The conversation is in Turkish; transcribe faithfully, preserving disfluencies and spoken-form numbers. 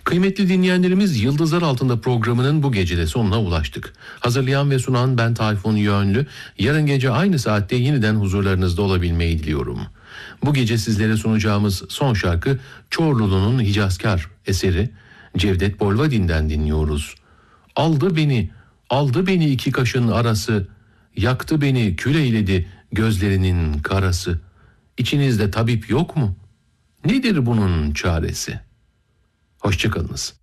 Kıymetli dinleyenlerimiz, Yıldızlar Altında programının bu gece de sonuna ulaştık. Hazırlayan ve sunan ben Tayfun Yönlü. Yarın gece aynı saatte yeniden huzurlarınızda olabilmeyi diliyorum. Bu gece sizlere sunacağımız son şarkı Çorlulu'nun Hicazkar eseri Cevdet Bolvadin'den dinliyoruz. Aldı beni, aldı beni iki kaşın arası, yaktı beni, kül eyledi gözlerinin karası. İçinizde tabip yok mu? Nedir bunun çaresi? Hoşçakalınız.